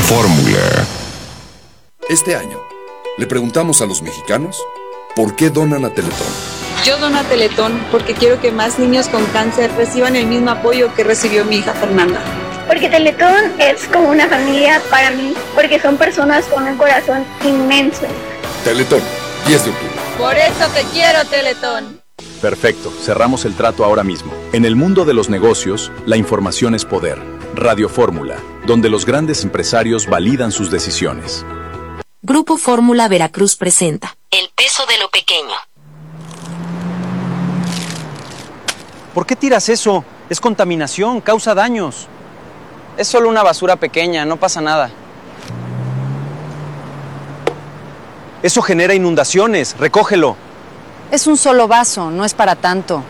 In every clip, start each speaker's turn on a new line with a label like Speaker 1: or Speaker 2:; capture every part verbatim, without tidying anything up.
Speaker 1: Fórmula.
Speaker 2: Este año, le preguntamos a los mexicanos por qué donan a Teletón.
Speaker 3: Yo dono a Teletón porque quiero que más niños con cáncer reciban el mismo apoyo que recibió mi hija Fernanda.
Speaker 4: Porque Teletón es como una familia para mí, porque son personas con un corazón inmenso.
Speaker 2: Teletón, diez de octubre.
Speaker 3: Por eso te quiero, Teletón.
Speaker 5: Perfecto, cerramos el trato ahora mismo. En el mundo de los negocios, la información es poder. Radio Fórmula, donde los grandes empresarios validan sus decisiones.
Speaker 6: Grupo Fórmula Veracruz presenta El peso de lo pequeño.
Speaker 7: ¿Por qué tiras eso? Es contaminación, causa daños. Es solo una basura pequeña, no pasa nada. Eso genera inundaciones, recógelo.
Speaker 8: Es un solo vaso, no es para tanto.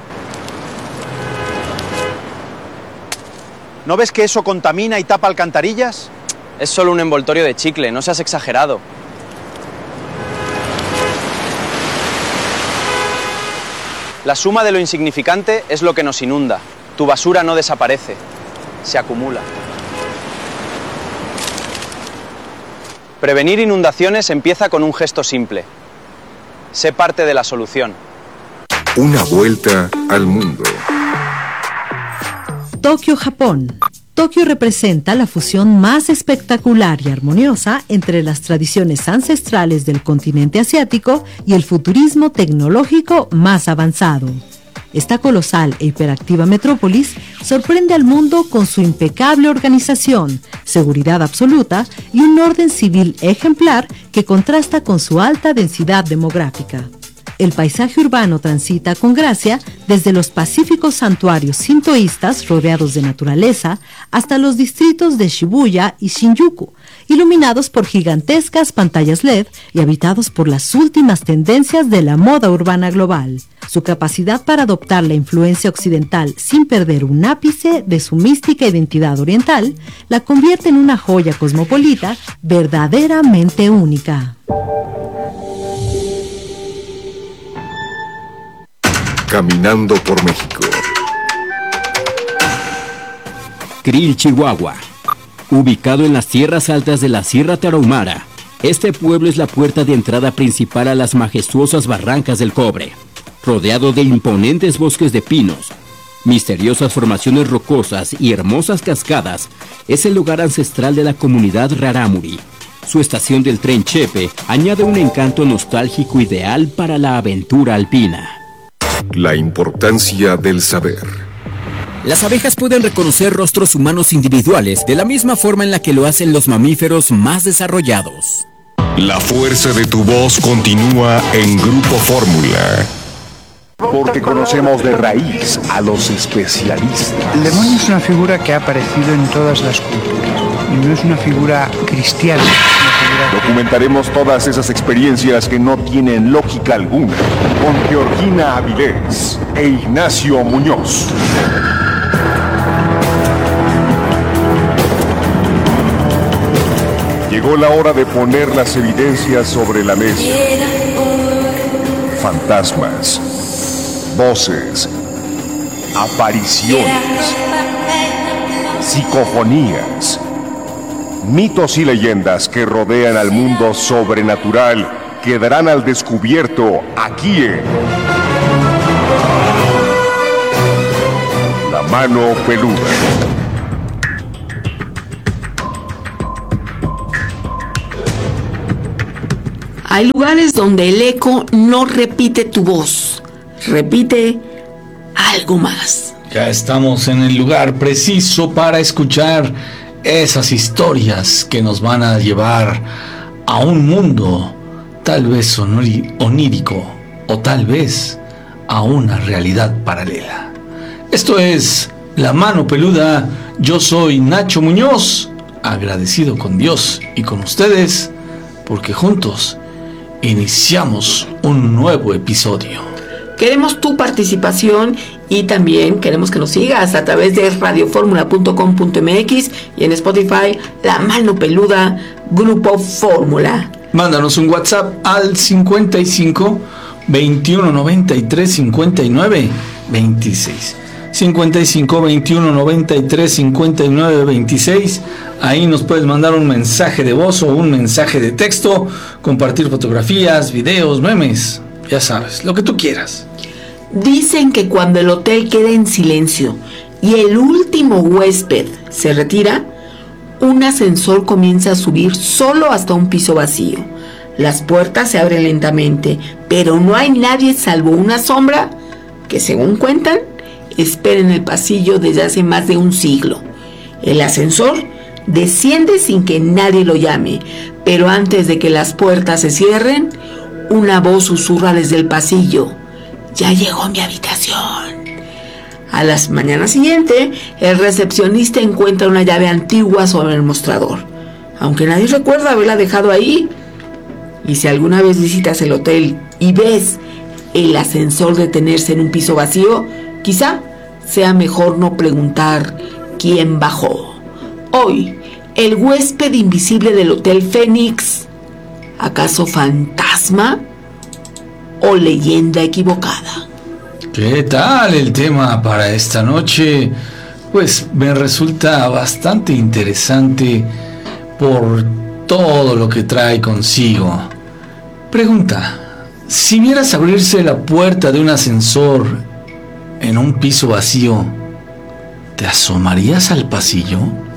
Speaker 7: ¿No ves que eso contamina y tapa alcantarillas? Es solo un envoltorio de chicle, no seas exagerado. La suma de lo insignificante es lo que nos inunda. Tu basura no desaparece, se acumula. Prevenir inundaciones empieza con un gesto simple. Sé parte de la solución.
Speaker 1: Una vuelta al mundo.
Speaker 9: Tokio, Japón. Tokio representa la fusión más espectacular y armoniosa entre las tradiciones ancestrales del continente asiático y el futurismo tecnológico más avanzado. Esta colosal e hiperactiva metrópolis sorprende al mundo con su impecable organización, seguridad absoluta y un orden civil ejemplar que contrasta con su alta densidad demográfica. El paisaje urbano transita con gracia desde los pacíficos santuarios sintoístas rodeados de naturaleza hasta los distritos de Shibuya y Shinjuku, iluminados por gigantescas pantallas L E D y habitados por las últimas tendencias de la moda urbana global. Su capacidad para adoptar la influencia occidental sin perder un ápice de su mística identidad oriental la convierte en una joya cosmopolita verdaderamente única.
Speaker 1: Caminando por México.
Speaker 10: Krill, Chihuahua. Ubicado en las tierras altas de la Sierra Tarahumara, este pueblo es la puerta de entrada principal a las majestuosas barrancas del Cobre. Rodeado de imponentes bosques de pinos, misteriosas formaciones rocosas y hermosas cascadas, es el lugar ancestral de la comunidad Rarámuri. Su estación del tren Chepe añade un encanto nostálgico ideal para la aventura alpina.
Speaker 1: La importancia del saber.
Speaker 10: Las abejas pueden reconocer rostros humanos individuales de la misma forma en la que lo hacen los mamíferos más desarrollados.
Speaker 1: La fuerza de tu voz continúa en Grupo Fórmula.
Speaker 11: Porque conocemos de raíz a los especialistas.
Speaker 12: El demonio es una figura que ha aparecido en todas las culturas y no es una figura cristiana.
Speaker 11: Documentaremos todas esas experiencias que no tienen lógica alguna con Georgina Avilés e Ignacio Muñoz. Llegó la hora de poner las evidencias sobre la mesa. Fantasmas, voces, apariciones, psicofonías, mitos y leyendas que rodean al mundo sobrenatural quedarán al descubierto aquí en La Mano Peluda.
Speaker 13: Hay lugares donde el eco no repite tu voz, repite algo más.
Speaker 14: Ya estamos en el lugar preciso para escuchar esas historias que nos van a llevar a un mundo tal vez onírico o tal vez a una realidad paralela. Esto es La Mano Peluda. Yo soy Nacho Muñoz, agradecido con Dios y con ustedes porque juntos iniciamos un nuevo episodio.
Speaker 13: Queremos tu participación y también queremos que nos sigas a través de radio fórmula punto com punto m x y en Spotify, La Mano Peluda, Grupo Fórmula.
Speaker 14: Mándanos un WhatsApp al cincuenta y cinco, veintiuno noventa y tres, cincuenta y nueve, veintiséis. cincuenta y cinco, veintiuno, noventa y tres, cincuenta y nueve, veintiséis. Ahí nos puedes mandar un mensaje de voz o un mensaje de texto, compartir fotografías, videos, memes, ya sabes, lo que tú quieras.
Speaker 13: Dicen que cuando el hotel queda en silencio y el último huésped se retira, un ascensor comienza a subir solo hasta un piso vacío. Las puertas se abren lentamente, pero no hay nadie salvo una sombra que, según cuentan, espera en el pasillo desde hace más de un siglo. El ascensor desciende sin que nadie lo llame, pero antes de que las puertas se cierren, una voz susurra desde el pasillo: «Ya llegó mi habitación». A la mañana siguiente, el recepcionista encuentra una llave antigua sobre el mostrador, aunque nadie recuerda haberla dejado ahí. Y si alguna vez visitas el hotel y ves el ascensor detenerse en un piso vacío, quizá sea mejor no preguntar quién bajó. Hoy, el huésped invisible del Hotel Fénix, ¿acaso fantasma o leyenda equivocada?
Speaker 14: ¿Qué tal el tema para esta noche? Pues me resulta bastante interesante por todo lo que trae consigo. Pregunta: si vieras abrirse la puerta de un ascensor en un piso vacío, ¿te asomarías al pasillo?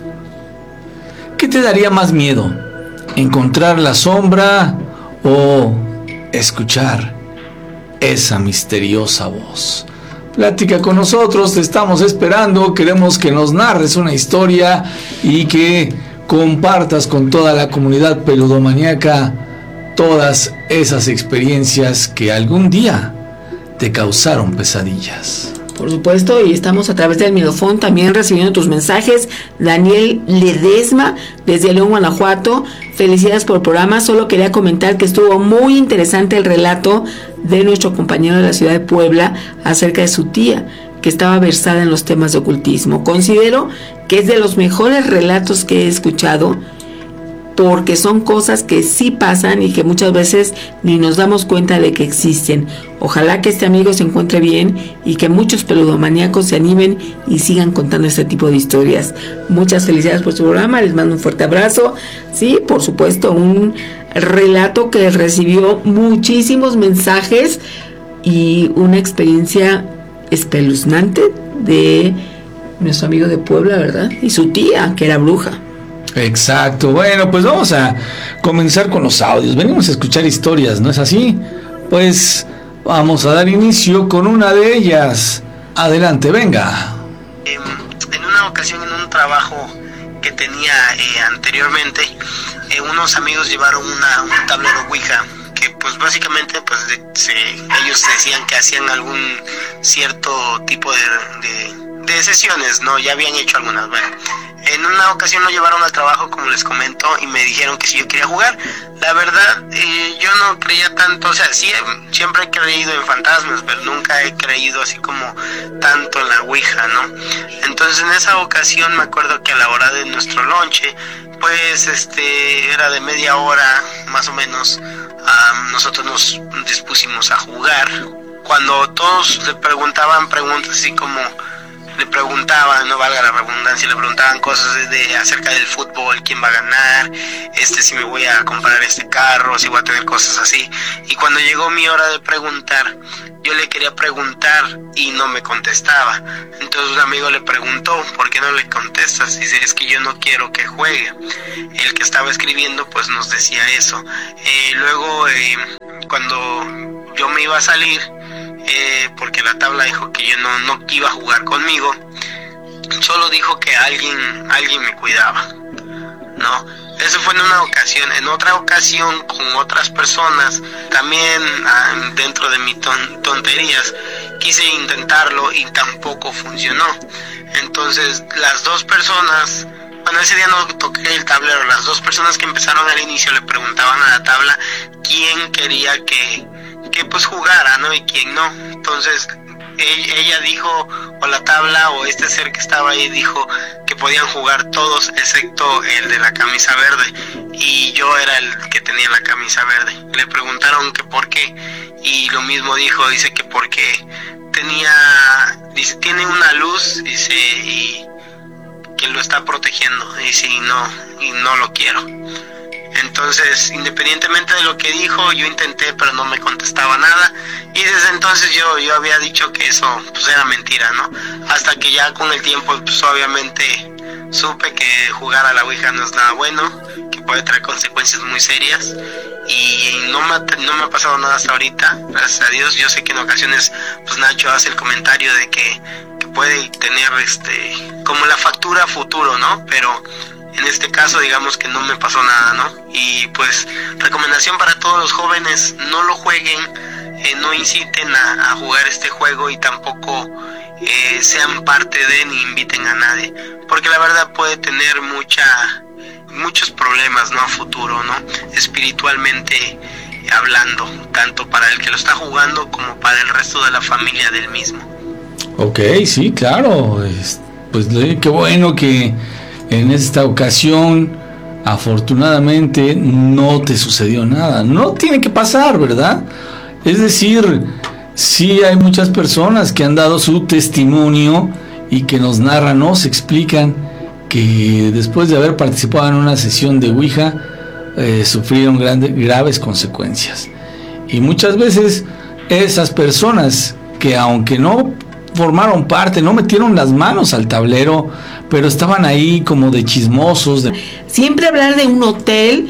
Speaker 14: ¿Qué te daría más miedo? ¿Encontrar la sombra o escuchar esa misteriosa voz? Plática con nosotros, te estamos esperando. Queremos que nos narres una historia y que compartas con toda la comunidad peludomaníaca todas esas experiencias que algún día te causaron pesadillas.
Speaker 13: Por supuesto, y estamos a través del Miedofón también recibiendo tus mensajes. Daniel Ledesma, desde León, Guanajuato: felicidades por el programa. Solo quería comentar que estuvo muy interesante el relato de nuestro compañero de la ciudad de Puebla acerca de su tía, que estaba versada en los temas de ocultismo. Considero que es de los mejores relatos que he escuchado, porque son cosas que sí pasan y que muchas veces ni nos damos cuenta de que existen. Ojalá que este amigo se encuentre bien y que muchos peludomaníacos se animen y sigan contando este tipo de historias. Muchas felicidades por su programa, les mando un fuerte abrazo. Sí, por supuesto, un relato que recibió muchísimos mensajes y una experiencia espeluznante de nuestro amigo de Puebla, ¿verdad? Y su tía, que era bruja.
Speaker 14: Exacto. Bueno, pues vamos a comenzar con los audios. Venimos a escuchar historias, ¿no es así? Pues vamos a dar inicio con una de ellas. Adelante, venga.
Speaker 15: Eh, en una ocasión, en un trabajo que tenía eh, anteriormente, eh, unos amigos llevaron una, un tablero Ouija, que pues básicamente pues de, se, ellos decían que hacían algún cierto tipo de, de, de sesiones, ¿no? Ya habían hecho algunas, bueno. En una ocasión lo llevaron al trabajo, como les comento, y me dijeron que si yo quería jugar. La verdad, eh, yo no creía tanto, o sea, sí, siempre he creído en fantasmas, pero nunca he creído así como tanto en la Ouija, ¿no? Entonces en esa ocasión me acuerdo que a la hora de nuestro lonche, pues este, era de media hora más o menos, um, nosotros nos dispusimos a jugar. Cuando todos le preguntaban preguntas así como... le preguntaban, no valga la redundancia, le preguntaban cosas de, de acerca del fútbol, quién va a ganar, este si me voy a comprar este carro, si voy a tener cosas así. Y cuando llegó mi hora de preguntar, yo le quería preguntar y no me contestaba. Entonces un amigo le preguntó: ¿por qué no le contestas? Dice: es que yo no quiero que juegue. El que estaba escribiendo pues nos decía eso. Eh, luego eh, cuando yo me iba a salir, Eh, porque la tabla dijo que yo no, no iba a jugar conmigo, solo dijo que alguien, alguien me cuidaba, ¿no? Eso fue en una ocasión. En otra ocasión, con otras personas, también ah, dentro de mis ton- tonterías, quise intentarlo y tampoco funcionó. Entonces, las dos personas, bueno, ese día no toqué el tablero, las dos personas que empezaron al inicio le preguntaban a la tabla quién quería que que pues jugara, ¿no? Y quién no. Entonces ella dijo, o la tabla o este ser que estaba ahí dijo que podían jugar todos excepto el de la camisa verde, y yo era el que tenía la camisa verde. Le preguntaron que por qué, y lo mismo dijo, dice que porque tenía, dice, tiene una luz, dice, y que lo está protegiendo, dice, y no, y no lo quiero. Entonces, independientemente de lo que dijo, yo intenté, pero no me contestaba nada, y desde entonces yo, yo había dicho que eso, pues, era mentira, ¿no? Hasta que ya con el tiempo, pues, obviamente, supe que jugar a la Ouija no es nada bueno, que puede traer consecuencias muy serias, y no me, ha, no me ha pasado nada hasta ahorita, gracias a Dios. Yo sé que en ocasiones, pues, Nacho hace el comentario de que, que puede tener, este, como la factura futuro, ¿no? Pero en este caso, digamos que no me pasó nada, ¿no? Y pues, recomendación para todos los jóvenes, no lo jueguen, eh, no inciten a, a jugar este juego, y tampoco eh, sean parte de, ni inviten a nadie, porque la verdad puede tener mucha, muchos problemas, ¿no? A futuro, ¿no? Espiritualmente hablando, tanto para el que lo está jugando como para el resto de la familia del mismo.
Speaker 14: Ok, sí, claro, es, pues qué bueno que en esta ocasión, afortunadamente, no te sucedió nada. No tiene que pasar, ¿verdad? Es decir, sí hay muchas personas que han dado su testimonio y que nos narran, nos explican que después de haber participado en una sesión de Ouija, eh, sufrieron grandes, graves consecuencias. Y muchas veces esas personas que, aunque no formaron parte, no metieron las manos al tablero, pero estaban ahí como de chismosos. De...
Speaker 13: Siempre hablar de un hotel,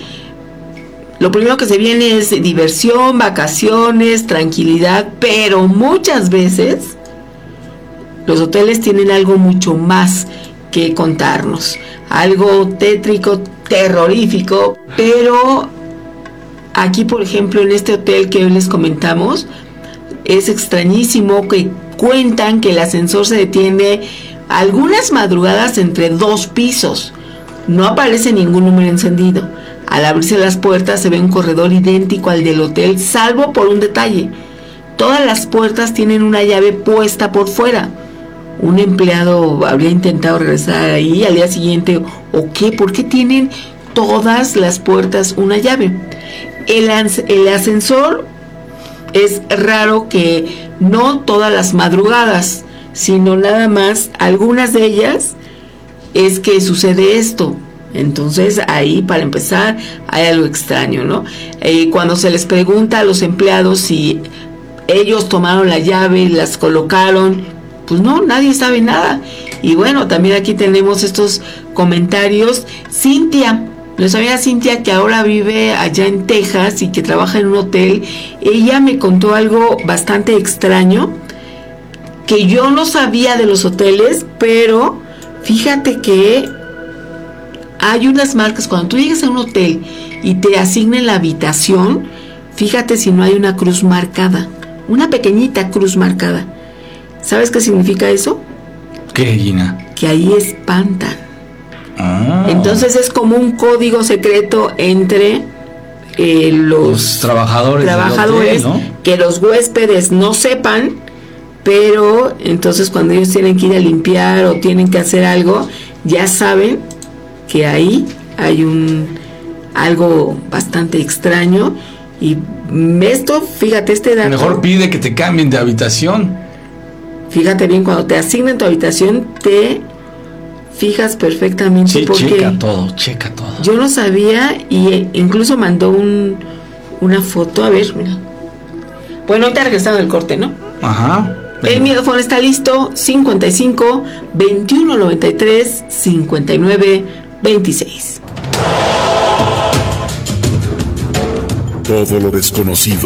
Speaker 13: lo primero que se viene es diversión, vacaciones, tranquilidad, pero muchas veces los hoteles tienen algo mucho más que contarnos, algo tétrico, terrorífico. Pero aquí, por ejemplo, en este hotel que hoy les comentamos, es extrañísimo que cuentan que el ascensor se detiene algunas madrugadas entre dos pisos. No aparece ningún número encendido. Al abrirse las puertas se ve un corredor idéntico al del hotel, salvo por un detalle: todas las puertas tienen una llave puesta por fuera. Un empleado habría intentado regresar ahí al día siguiente, ¿o qué? ¿Por qué tienen todas las puertas una llave? El, el ascensor es raro que no todas las madrugadas, sino nada más algunas de ellas es que sucede esto. Entonces ahí, para empezar, hay algo extraño, ¿no? Eh, cuando se les pregunta a los empleados si ellos tomaron la llave y las colocaron, pues no, nadie sabe nada. Y bueno, también aquí tenemos estos comentarios. Cintia, nuestra amiga Cintia, que ahora vive allá en Texas y que trabaja en un hotel, ella me contó algo bastante extraño, que yo no sabía de los hoteles, pero fíjate que hay unas marcas. Cuando tú llegas a un hotel y te asignen la habitación, fíjate si no hay una cruz marcada, una pequeñita cruz marcada. ¿Sabes qué significa eso?
Speaker 14: ¿Qué, Gina?
Speaker 13: Que ahí espantan.
Speaker 14: Ah.
Speaker 13: Entonces es como un código secreto entre eh, los,
Speaker 14: los trabajadores,
Speaker 13: trabajadores
Speaker 14: del hotel, ¿no?
Speaker 13: Que los huéspedes no sepan, pero entonces cuando ellos tienen que ir a limpiar o tienen que hacer algo, ya saben que ahí hay un algo bastante extraño. Y esto, fíjate, este dato,
Speaker 14: mejor pide que te cambien de habitación.
Speaker 13: Fíjate bien, cuando te asignen tu habitación, te fijas perfectamente.
Speaker 14: Sí,
Speaker 13: porque
Speaker 14: checa todo, checa todo.
Speaker 13: Yo no sabía, y incluso mandó un, una foto. A ver, mira. Bueno, te ha regresado el corte, ¿no?
Speaker 14: Ajá.
Speaker 13: El micrófono está listo. cincuenta y cinco, veintiuno noventa y tres, cincuenta y nueve, veintiséis.
Speaker 1: Todo lo desconocido